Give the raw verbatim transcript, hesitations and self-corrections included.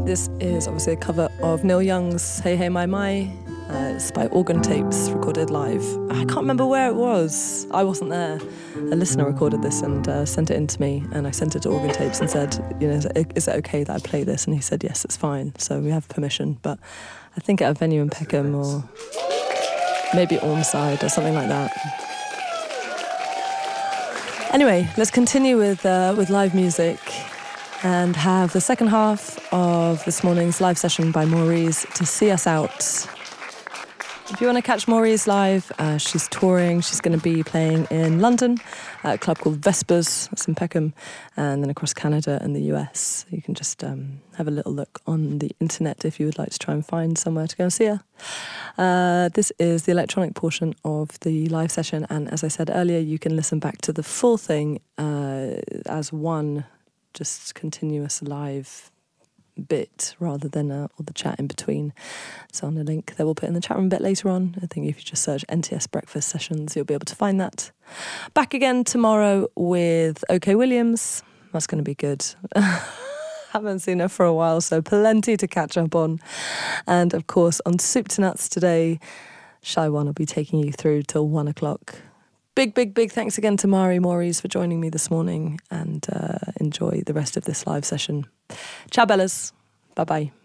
This is obviously a cover of Neil Young's Hey Hey My My. Uh, it's by Organ Tapes, recorded live. I can't remember where it was. I wasn't there. A listener recorded this and uh, sent it in to me, and I sent it to Organ Tapes and said, you know, is it, is it okay that I play this? And he said, yes, it's fine. So we have permission. But I think at a venue in Peckham or maybe Ormside or something like that. Anyway, let's continue with uh, with live music and have the second half of this morning's live session by Maurice to see us out. If you want to catch Maurice live, uh, she's touring. She's going to be playing in London at a club called Vespers, that's in Peckham, and then across Canada and the U S. You can just um, have a little look on the internet if you would like to try and find somewhere to go and see her. Uh, this is the electronic portion of the live session, and as I said earlier, you can listen back to the full thing uh, as one just continuous live bit rather than uh, all the chat in between. So on a link that we'll put in the chat room a bit later on. I think if you just search N T S Breakfast Sessions, you'll be able to find that. Back again tomorrow with OK Williams. That's going to be good. Haven't seen her for a while, so plenty to catch up on. And of course, on Soup to Nuts today, Shy One will be taking you through till one o'clock. Big, big, big thanks again to Mari Maurice for joining me this morning, and uh, enjoy the rest of this live session. Ciao, Bellas. Bye-bye.